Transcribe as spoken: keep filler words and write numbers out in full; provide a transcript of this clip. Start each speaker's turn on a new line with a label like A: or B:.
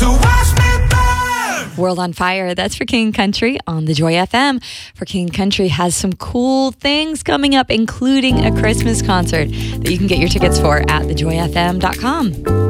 A: So watch me burn.
B: World on Fire, that's for King Country on the Joy F M. For King Country has some cool things coming up, including a Christmas concert that you can get your tickets for at the joy f m dot com.